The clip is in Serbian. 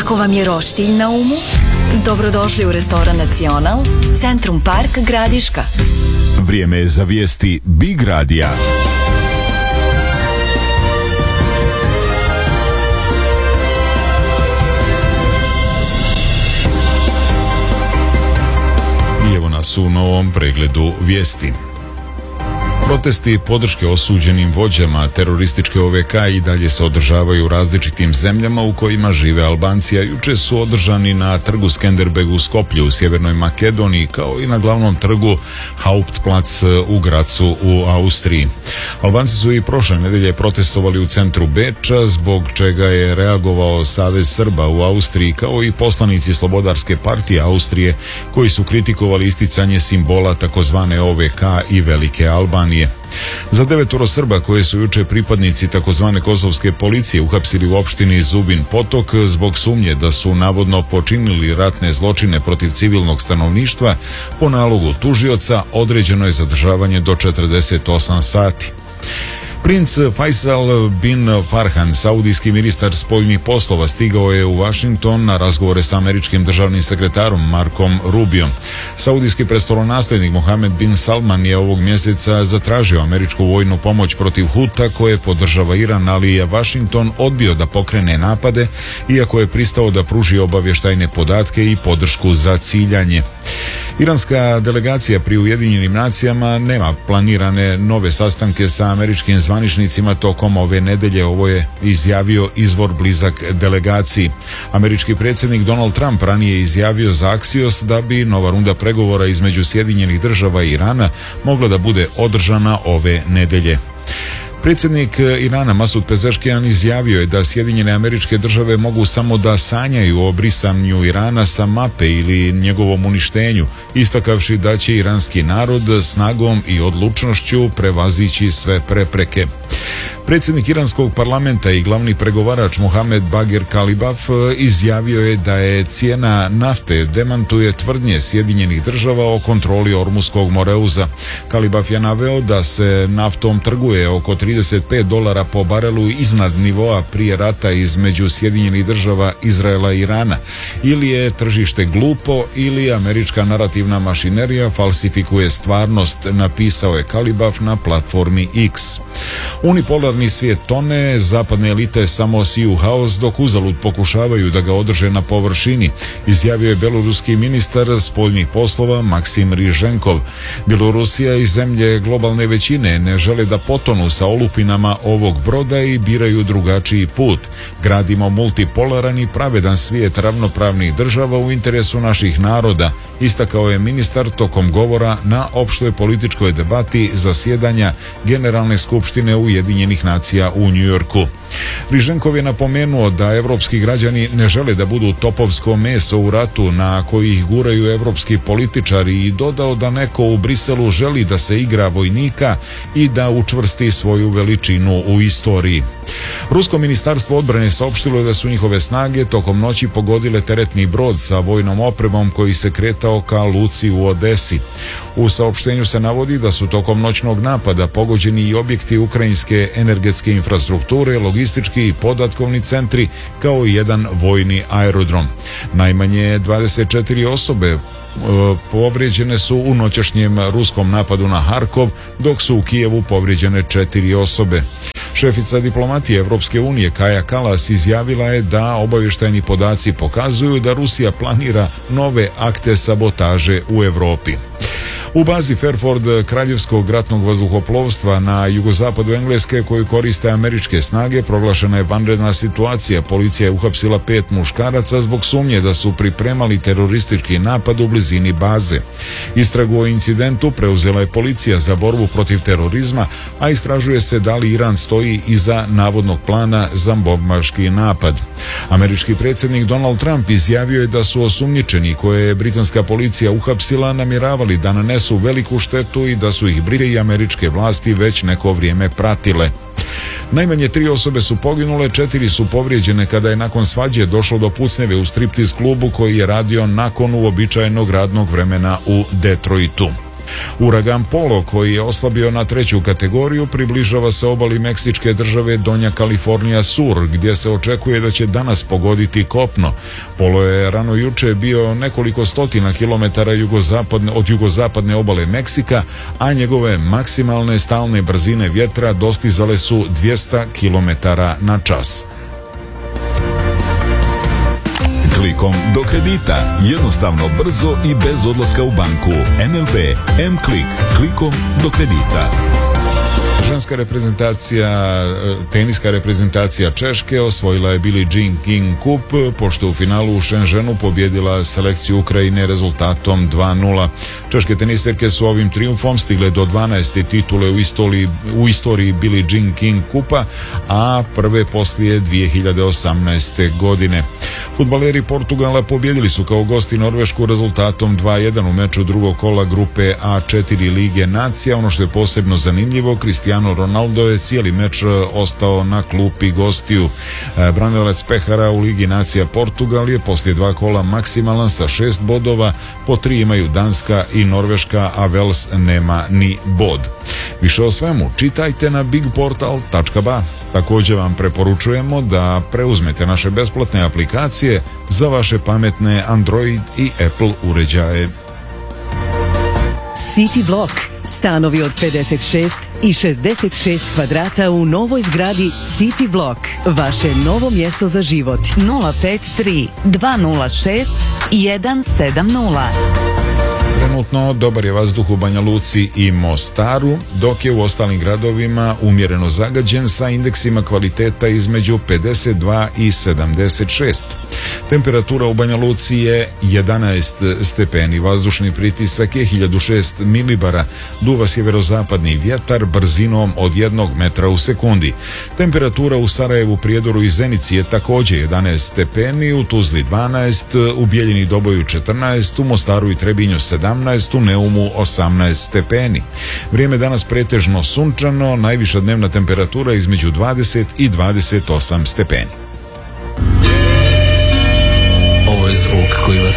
Ako vam je roštilj na umu, dobrodošli u restoran Nacional, Centrum Park, Gradiška. Vrijeme je za vijesti Big Radija. I evo nas u novom pregledu vijesti. Protesti podrške osuđenim vođama terorističke OVK i dalje se održavaju u različitim zemljama u kojima žive Albanci, a juče su održani na trgu Skenderbeg u Skoplju u Sjevernoj Makedoniji, kao i na glavnom trgu Hauptplatz u Gracu u Austriji. Albanci su i prošle nedelje protestovali u centru Beča, zbog čega je reagovao Savez Srba u Austriji, kao i poslanici Slobodarske partije Austrije, koji su kritikovali isticanje simbola takozvane OVK i Velike Albanije. Za 9 Srba koje su juče pripadnici takozvane kosovske policije uhapsili u opštini Zubin Potok zbog sumnje da su navodno počinili ratne zločine protiv civilnog stanovništva, po nalogu tužioca određeno je zadržavanje do 48 sati. Princ Faisal bin Farhan, saudijski ministar spoljnih poslova, stigao je u Washington na razgovore sa američkim državnim sekretarom Markom Rubiom. Saudijski prestolonaslednik Mohamed bin Salman je ovog mjeseca zatražio američku vojnu pomoć protiv Huta koje podržava Iran, ali je Washington odbio da pokrene napade, iako je pristao da pruži obavještajne podatke i podršku za ciljanje. Iranska delegacija pri Ujedinjenim nacijama nema planirane nove sastanke sa američkim zvaničnicima tokom ove nedelje, ovo je izjavio izvor blizak delegaciji. Američki predsjednik Donald Trump ranije izjavio za Axios da bi nova runda pregovora između Sjedinjenih država i Irana mogla da bude održana ove nedelje. Predsjednik Irana Masud Pezeškian izjavio je da Sjedinjene Američke Države mogu samo da sanjaju o brisanju Irana sa mape ili njegovom uništenju, istakavši da će iranski narod snagom i odlučnošću prevazići sve prepreke. Predsjednik iranskog parlamenta i glavni pregovarač Mohamed Bagher Kalibaf izjavio je da je cijena nafte demantuje tvrdnje Sjedinjenih država o kontroli Ormuskog moreuza. Kalibaf je naveo da se naftom trguje oko $35 po barelu iznad nivoa prije rata između Sjedinjenih država, Izraela i Irana. Ili je tržište glupo ili američka narativna mašinerija falsifikuje stvarnost, napisao je Kalibaf na platformi X. Unipolarni svijet tone, zapadne elite samo siju haos dok uzalud pokušavaju da ga održe na površini, izjavio je beloruski ministar spoljnih poslova Maksim Riženkov. Bjelorusija i zemlje globalne većine ne žele da potonu sa olupinama ovog broda i biraju drugačiji put. Gradimo multipolaran i pravedan svijet ravnopravnih država u interesu naših naroda, istakao je ministar tokom govora na opštoj političkoj debati zasjedanja Generalne skupštine Ujedinjenih nacija u Njujorku. Riženkov je napomenuo da evropski građani ne žele da budu topovsko meso u ratu na koji ih guraju evropski političari i dodao da neko u Briselu želi da se igra vojnika i da učvrsti svoju veličinu u istoriji. Rusko ministarstvo odbrane saopštilo je da su njihove snage tokom noći pogodile teretni brod sa vojnom opremom koji se kretao ka luci u Odesi. U saopštenju se navodi da su tokom noćnog napada pogođeni i objekti ukrajinske energetske infrastrukture, logistički i podatkovni centri, kao i jedan vojni aerodrom. Najmanje 24 osobe povrijeđene su u noćašnjem ruskom napadu na Harkov, dok su u Kijevu povrijeđene 4 osobe. Šefica diplomatije Evropske unije Kaja Kalas izjavila je da obavještajni podaci pokazuju da Rusija planira nove akte sabotaže u Europi. U bazi Fairford kraljevskog ratnog vazduhoplovstva na jugozapadu Engleske koju koriste američke snage proglašena je vanredna situacija. Policija je uhapsila 5 muškaraca zbog sumnje da su pripremali teroristički napad u blizini baze. Istragu o incidentu preuzela je policija za borbu protiv terorizma, a istražuje se da li Iran stoji iza navodnog plana za bombaški napad. Američki predsjednik Donald Trump izjavio je da su osumnjičeni koje je britanska policija uhapsila namjeravali da nanesu veliku štetu i da su ih brige i američke vlasti već neko vrijeme pratile. Najmanje 3 osobe su poginule, 4 su povrijeđene kada je nakon svađe došlo do pucnjave u striptiz klubu koji je radio nakon uobičajenog radnog vremena u Detroitu. Uragan Polo, koji je oslabio na 3. kategoriju, približava se obali meksičke države Donja Kalifornija Sur, gdje se očekuje da će danas pogoditi kopno. Polo je rano juče bio nekoliko stotina kilometara od jugozapadne obale Meksika, a njegove maksimalne stalne brzine vjetra dostizale su 200 km na čas. Klikom do kredita. Jednostavno, brzo i bez odlaska u banku. NLB M-Klik. Klikom do kredita. Ženska reprezentacija, teniska reprezentacija Češke osvojila je Billie Jean King Cup, pošto u finalu u Šenženu pobjedila selekciju Ukrajine rezultatom 2:0. Češke teniserke su ovim trijumfom stigle do 12. titule u istoriji Billie Jean King Cupa, a prve poslije 2018. godine. Fudbaleri Portugala pobjedili su kao gosti Norvešku rezultatom 2:1 u meču drugog kola grupe A4 Lige nacija. Ono što je posebno zanimljivo, Cristiano Ronaldo je cijeli meč ostao na klupi gostiju. Branilac pehara u Ligi nacija Portugal je poslije 2 kola maksimalan sa 6 bodova, po 3 imaju Danska i Norveška, a Vels nema ni bod. Više o svemu čitajte na bigportal.ba. Također vam preporučujemo da preuzmete naše besplatne aplikacije za vaše pametne Android i Apple uređaje. City Block. Stanovi od 56 i 66 kvadrata u novoj zgradi City Block. Vaše novo mjesto za život. 053 206 170. Trenutno dobar je vazduh u Banja Luci i Mostaru, dok je u ostalim gradovima umjereno zagađen sa indeksima kvaliteta između 52 i 76. Temperatura u Banja Luci je 11 stepeni, vazdušni pritisak je 1006 milibara, duva sjeverozapadni vjetar brzinom od 1 metra u sekundi. Temperatura u Sarajevu, Prijedoru i Zenici je također 11 stepeni, u Tuzli 12, u Bijeljini Doboju 14, u Mostaru i Trebinju 17, u Neumu 18 stepeni. Vrijeme danas pretežno sunčano, najviša dnevna temperatura između 20 i 28 stepeni. Ovo je zvuk koji vas